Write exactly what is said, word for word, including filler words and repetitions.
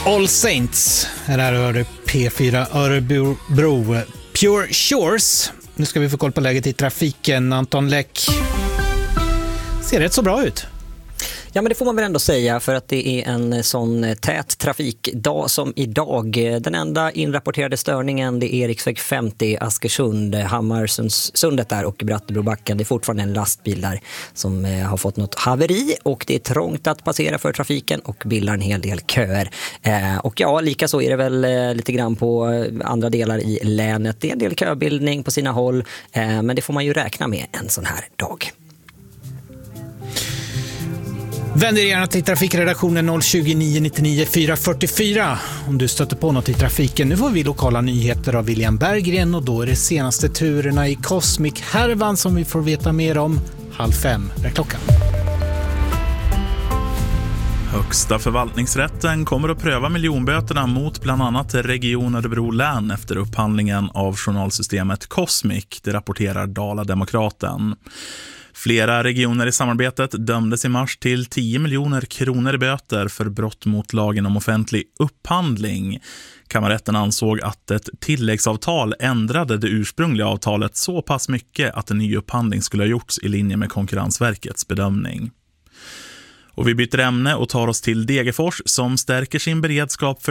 All Saints. Här hör du P fyra Örebro Pure Shores. Nu ska vi få koll på läget i trafiken. Anton Läck. Ser rätt så bra ut. Ja, men det får man väl ändå säga, för att det är en sån tät trafikdag som idag. Den enda inrapporterade störningen, det är riksväg femtio Askersund, Hammarsundet där och Brattebrobacken. Det är fortfarande en lastbil där som har fått något haveri och det är trångt att passera för trafiken och bildar en hel del köer. Och ja, lika så är det väl lite grann på andra delar i länet. Det är en del köbildning på sina håll, men det får man ju räkna med en sån här dag. Vänd er gärna till trafikredaktionen noll tjugo nio nittionio fyra fyrtiofyra om du stöter på något i trafiken. Nu får vi lokala nyheter av William Berggren och då är det senaste turerna i Cosmic-härvan som vi får veta mer om. Halv fem är klockan. Högsta förvaltningsrätten kommer att pröva miljonböterna mot bland annat Region Örebro län efter upphandlingen av journalsystemet Cosmic, det rapporterar Dala-Demokraten. Flera regioner i samarbetet dömdes i mars till tio miljoner kronor i böter för brott mot lagen om offentlig upphandling. Kammarrätten ansåg att ett tilläggsavtal ändrade det ursprungliga avtalet så pass mycket att en ny upphandling skulle ha gjorts i linje med Konkurrensverkets bedömning. Och vi byter ämne och tar oss till Degerfors som stärker sin beredskap för